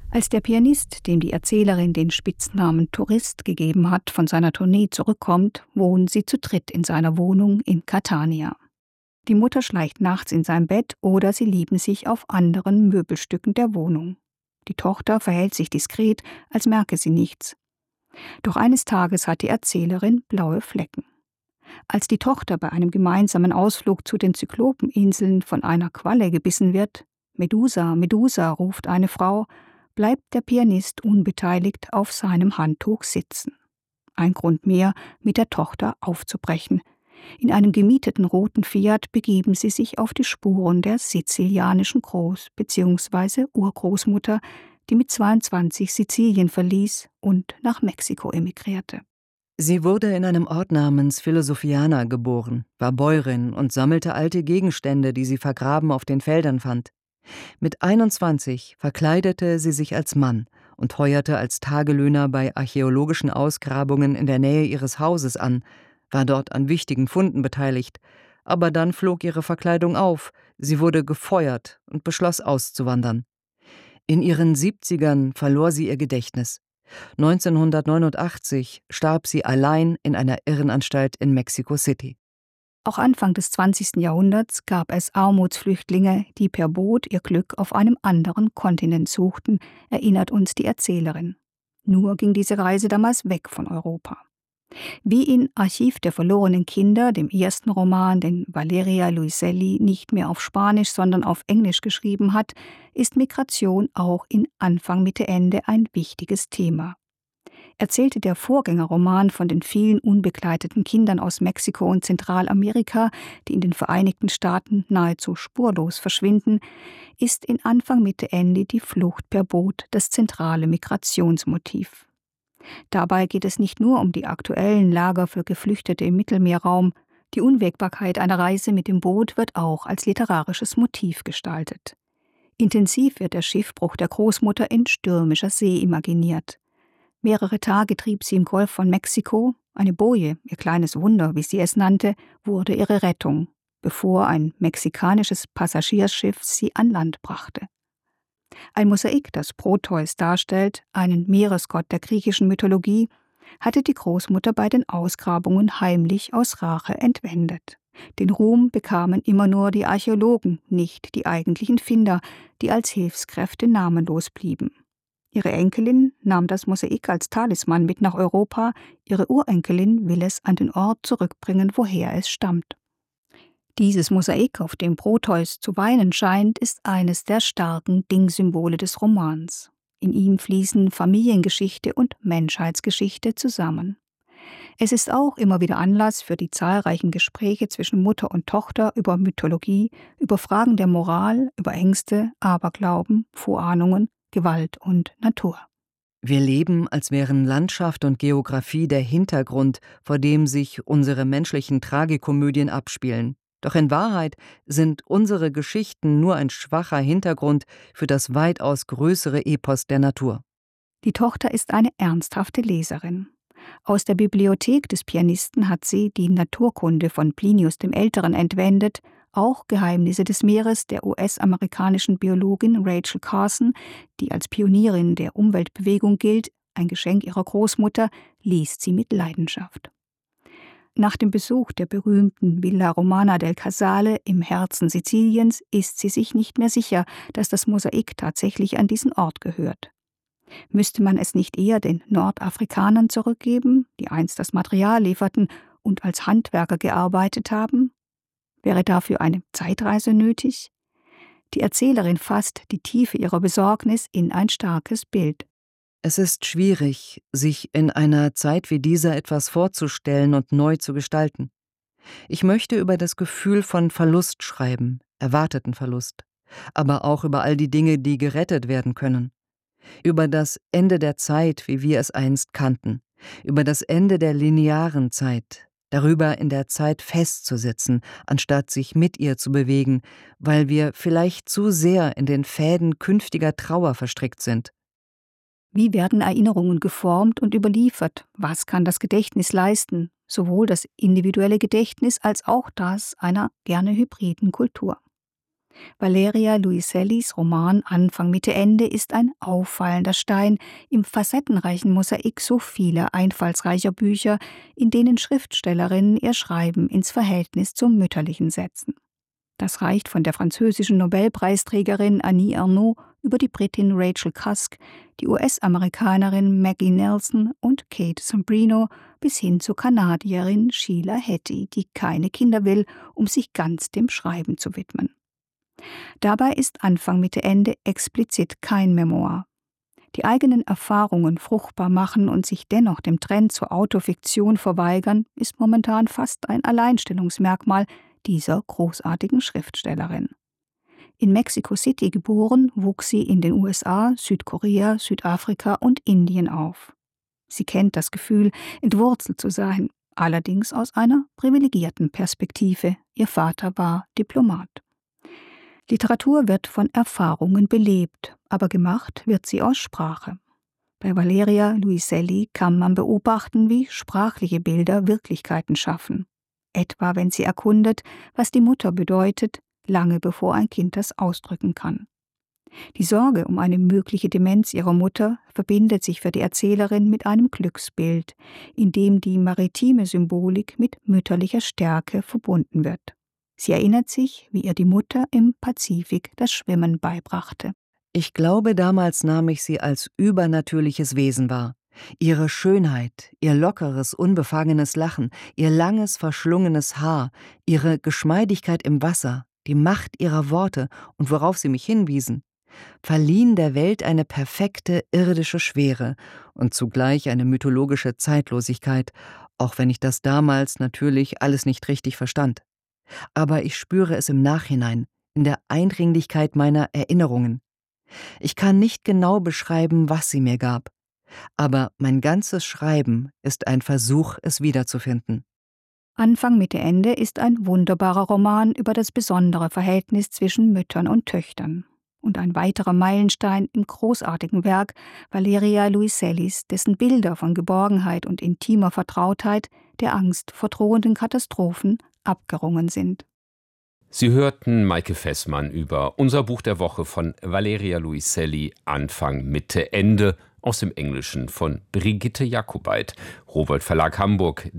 Als der Pianist, dem die Erzählerin den Spitznamen Tourist gegeben hat, von seiner Tournee zurückkommt, wohnen sie zu dritt in seiner Wohnung in Catania. Die Mutter schleicht nachts in sein Bett oder sie lieben sich auf anderen Möbelstücken der Wohnung. Die Tochter verhält sich diskret, als merke sie nichts. Doch eines Tages hat die Erzählerin blaue Flecken. Als die Tochter bei einem gemeinsamen Ausflug zu den Zyklopeninseln von einer Qualle gebissen wird, »Medusa, Medusa«, ruft eine Frau, bleibt der Pianist unbeteiligt auf seinem Handtuch sitzen. Ein Grund mehr, mit der Tochter aufzubrechen. In einem gemieteten roten Fiat begeben sie sich auf die Spuren der sizilianischen Groß- bzw. Urgroßmutter, die mit 22 Sizilien verließ und nach Mexiko emigrierte. Sie wurde in einem Ort namens Filosofiana geboren, war Bäuerin und sammelte alte Gegenstände, die sie vergraben auf den Feldern fand. Mit 21 verkleidete sie sich als Mann und heuerte als Tagelöhner bei archäologischen Ausgrabungen in der Nähe ihres Hauses an, war dort an wichtigen Funden beteiligt, aber dann flog ihre Verkleidung auf, sie wurde gefeuert und beschloss auszuwandern. In ihren 70ern verlor sie ihr Gedächtnis. 1989 starb sie allein in einer Irrenanstalt in Mexico City. Auch Anfang des 20. Jahrhunderts gab es Armutsflüchtlinge, die per Boot ihr Glück auf einem anderen Kontinent suchten, erinnert uns die Erzählerin. Nur ging diese Reise damals weg von Europa. Wie in Archiv der verlorenen Kinder, dem ersten Roman, den Valeria Luiselli nicht mehr auf Spanisch, sondern auf Englisch geschrieben hat, ist Migration auch in Anfang Mitte Ende ein wichtiges Thema. Erzählte der Vorgängerroman von den vielen unbegleiteten Kindern aus Mexiko und Zentralamerika, die in den Vereinigten Staaten nahezu spurlos verschwinden, ist in Anfang Mitte Ende die Flucht per Boot das zentrale Migrationsmotiv. Dabei geht es nicht nur um die aktuellen Lager für Geflüchtete im Mittelmeerraum, die Unwägbarkeit einer Reise mit dem Boot wird auch als literarisches Motiv gestaltet. Intensiv wird der Schiffbruch der Großmutter in stürmischer See imaginiert. Mehrere Tage trieb sie im Golf von Mexiko, eine Boje, ihr kleines Wunder, wie sie es nannte, wurde ihre Rettung, bevor ein mexikanisches Passagierschiff sie an Land brachte. Ein Mosaik, das Proteus darstellt, einen Meeresgott der griechischen Mythologie, hatte die Großmutter bei den Ausgrabungen heimlich aus Rache entwendet. Den Ruhm bekamen immer nur die Archäologen, nicht die eigentlichen Finder, die als Hilfskräfte namenlos blieben. Ihre Enkelin nahm das Mosaik als Talisman mit nach Europa, ihre Urenkelin will es an den Ort zurückbringen, woher es stammt. Dieses Mosaik, auf dem Proteus zu weinen scheint, ist eines der starken Dingsymbole des Romans. In ihm fließen Familiengeschichte und Menschheitsgeschichte zusammen. Es ist auch immer wieder Anlass für die zahlreichen Gespräche zwischen Mutter und Tochter über Mythologie, über Fragen der Moral, über Ängste, Aberglauben, Vorahnungen, Gewalt und Natur. Wir leben, als wären Landschaft und Geografie der Hintergrund, vor dem sich unsere menschlichen Tragikomödien abspielen. Doch in Wahrheit sind unsere Geschichten nur ein schwacher Hintergrund für das weitaus größere Epos der Natur. Die Tochter ist eine ernsthafte Leserin. Aus der Bibliothek des Pianisten hat sie die Naturkunde von Plinius dem Älteren entwendet, auch Geheimnisse des Meeres der US-amerikanischen Biologin Rachel Carson, die als Pionierin der Umweltbewegung gilt, ein Geschenk ihrer Großmutter, liest sie mit Leidenschaft. Nach dem Besuch der berühmten Villa Romana del Casale im Herzen Siziliens ist sie sich nicht mehr sicher, dass das Mosaik tatsächlich an diesen Ort gehört. Müsste man es nicht eher den Nordafrikanern zurückgeben, die einst das Material lieferten und als Handwerker gearbeitet haben? Wäre dafür eine Zeitreise nötig? Die Erzählerin fasst die Tiefe ihrer Besorgnis in ein starkes Bild. Es ist schwierig, sich in einer Zeit wie dieser etwas vorzustellen und neu zu gestalten. Ich möchte über das Gefühl von Verlust schreiben, erwarteten Verlust, aber auch über all die Dinge, die gerettet werden können. Über das Ende der Zeit, wie wir es einst kannten, über das Ende der linearen Zeit, darüber in der Zeit festzusitzen, anstatt sich mit ihr zu bewegen, weil wir vielleicht zu sehr in den Fäden künftiger Trauer verstrickt sind. Wie werden Erinnerungen geformt und überliefert? Was kann das Gedächtnis leisten? Sowohl das individuelle Gedächtnis als auch das einer gerne hybriden Kultur. Valeria Luisellis Roman Anfang Mitte Ende ist ein auffallender Stein im facettenreichen Mosaik so vieler einfallsreicher Bücher, in denen Schriftstellerinnen ihr Schreiben ins Verhältnis zum Mütterlichen setzen. Das reicht von der französischen Nobelpreisträgerin Annie Ernaux über die Britin Rachel Cusk, die US-Amerikanerin Maggie Nelson und Kate Sombrino bis hin zur Kanadierin Sheila Heti, die keine Kinder will, um sich ganz dem Schreiben zu widmen. Dabei ist Anfang Mitte Ende explizit kein Memoir. Die eigenen Erfahrungen fruchtbar machen und sich dennoch dem Trend zur Autofiktion verweigern, ist momentan fast ein Alleinstellungsmerkmal dieser großartigen Schriftstellerin. In Mexico City geboren, wuchs sie in den USA, Südkorea, Südafrika und Indien auf. Sie kennt das Gefühl, entwurzelt zu sein, allerdings aus einer privilegierten Perspektive. Ihr Vater war Diplomat. Literatur wird von Erfahrungen belebt, aber gemacht wird sie aus Sprache. Bei Valeria Luiselli kann man beobachten, wie sprachliche Bilder Wirklichkeiten schaffen. Etwa wenn sie erkundet, was die Mutter bedeutet, lange bevor ein Kind das ausdrücken kann. Die Sorge um eine mögliche Demenz ihrer Mutter verbindet sich für die Erzählerin mit einem Glücksbild, in dem die maritime Symbolik mit mütterlicher Stärke verbunden wird. Sie erinnert sich, wie ihr die Mutter im Pazifik das Schwimmen beibrachte. Ich glaube, damals nahm ich sie als übernatürliches Wesen wahr. Ihre Schönheit, ihr lockeres, unbefangenes Lachen, ihr langes, verschlungenes Haar, ihre Geschmeidigkeit im Wasser, die Macht ihrer Worte und worauf sie mich hinwiesen, verliehen der Welt eine perfekte irdische Schwere und zugleich eine mythologische Zeitlosigkeit, auch wenn ich das damals natürlich alles nicht richtig verstand. Aber ich spüre es im Nachhinein, in der Eindringlichkeit meiner Erinnerungen. Ich kann nicht genau beschreiben, was sie mir gab, aber mein ganzes Schreiben ist ein Versuch, es wiederzufinden. Anfang Mitte Ende ist ein wunderbarer Roman über das besondere Verhältnis zwischen Müttern und Töchtern. Und ein weiterer Meilenstein im großartigen Werk Valeria Luisellis, dessen Bilder von Geborgenheit und intimer Vertrautheit der Angst vor drohenden Katastrophen abgerungen sind. Sie hörten Maike Fessmann über unser Buch der Woche von Valeria Luiselli Anfang Mitte Ende aus dem Englischen von Brigitte Jakobait. Rowohlt Verlag Hamburg,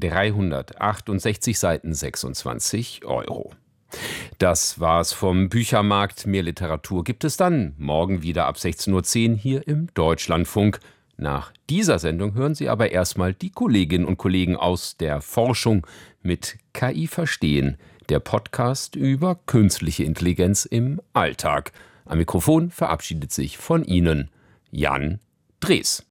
368 Seiten, 26 €. Das war's vom Büchermarkt. Mehr Literatur gibt es dann morgen wieder ab 16:10 Uhr hier im Deutschlandfunk. Nach dieser Sendung hören Sie aber erstmal die Kolleginnen und Kollegen aus der Forschung mit KI verstehen, der Podcast über künstliche Intelligenz im Alltag. Am Mikrofon verabschiedet sich von Ihnen Jan Drees.